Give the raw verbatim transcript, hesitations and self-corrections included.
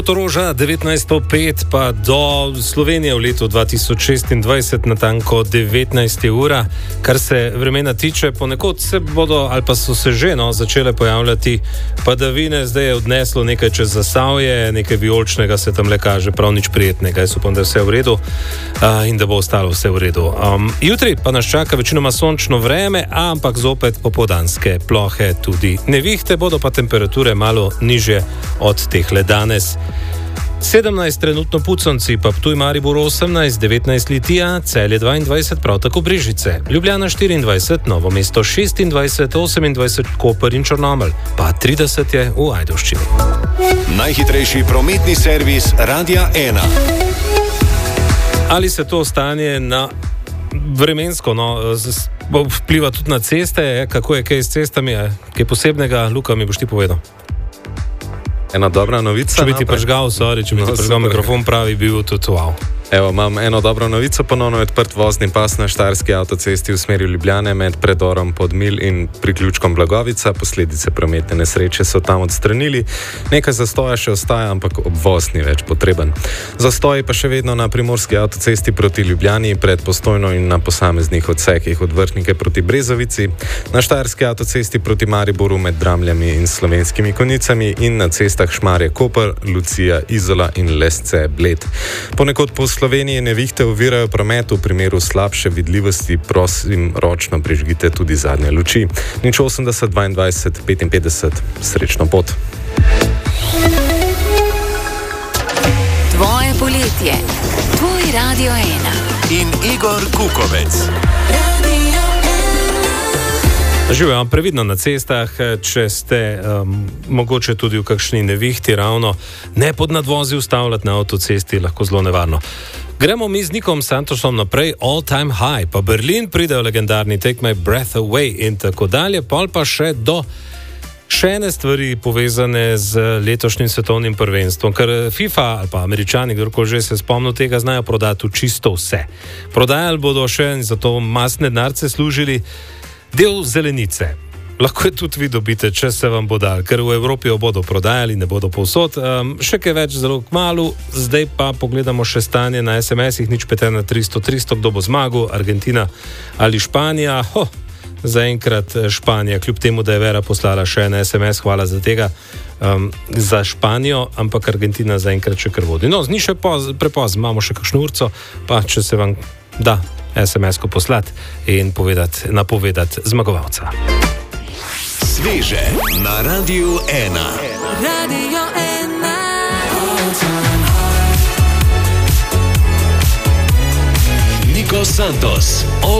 Toroža devetnajststo pet pa do Slovenije v letu dva tisoč šestindvajset natanko devetnajsta ura. Kar se vremena tiče, ponekod se bodo ali pa so se že no, začele pojavljati padavine, zdaj je odneslo nekaj čez Zasavje, nekaj vijoličnega se tam le kaže, prav nič prijetnega. Jaz upam, da je vse v redu uh, in da bo ostalo vse v redu. Um, jutri pa nas čaka večinoma sončno vreme, ampak zopet popoldanske plohe, tudi nevihte, bodo pa temperature malo nižje od tehle danes. sedemnajst trenutno Puconci, pa Ptuj Maribor osemnajst, devetnajst Litija, Celje dvaindvajset, prav tako Brežice, Ljubljana štiriindvajset, Novo mesto šestindvajset, osemindvajset Koper in Črnomelj, pa trideset je v Ajdovščini. Najhitrejši prometni servis Radia ena. Ali se to stanje na vremensko no, z, vpliva tudi na ceste, kako je kaj s cestami, kaj posebnega, Luka, mi boš ti povedal? Ena dobra novica. Če bi ti pržgal, sorry, če bi no, ti pržgal mikrofon, pravi bil tudi wow. Evo, imam eno dobro novico, ponovno je odprt vozni pas na Štajerski avtocesti v smeri Ljubljane med predorom Podmilj in priključkom Blagovica. Posledice prometne nesreče so tam odstranili. Nekaj zastoja še ostaja, ampak obvoz ni več potreben. Zastoji pa še vedno na primorski avtocesti proti Ljubljani, pred Postojno in na posameznih odsekih od Vrhnike proti Brezovici, na Štajerski avtocesti proti Mariboru med Dramljami in Slovenskimi Konjicami in na cestah Šmarje-Koper, Lucija, Izola in Lesce-Bled. Ponekod po Sloveniji nevihte ovirajo promet, v primeru slabše vidljivosti prosim ročno prižgite tudi zadnje luči. Nič osemdeset dvaindvajset petinpetdeset, srečno pot. Tvoje poletje, tvoj Radio ena. In Igor Kukovec. Živimo previdno na cestah, če ste um, mogoče tudi v kakšni nevihti ravno, ne pod nadvozi ustavljati na avtocesti, lahko zelo nevarno. Gremo mi z Nikom Santosom naprej, All Time High, pa Berlin pridejo legendarni Take My Breath Away in tako dalje, pol pa še do še ene stvari povezane z letošnjim svetovnim prvenstvom, ker FIFA ali pa Američani, kdorkoli že se spomnil tega, znajo prodati čisto vse. Prodajali bodo še in zato masne denarce služili del zelenice. Lahko je tudi vi dobite, če se vam bo dal, ker v Evropi jo bodo prodajali, ne bodo povsod. Um, še kaj več zelo kmalu, zdaj pa pogledamo še stanje na es em esih, nič pet ena tristo tristo, kdo bo zmagal, Argentina ali Španija. Ho, zaenkrat Španija, kljub temu, da je Vera poslala še en es em es, hvala za tega, um, za Španijo, ampak Argentina zaenkrat še kar vodi. No, ni še poz, prepoz, imamo še kakšno urco, pa če se vam da es em es-ko poslati in povedati, napovedati zmagovalca. Sveže na Radiu ena. Radio ena. Niko Santos.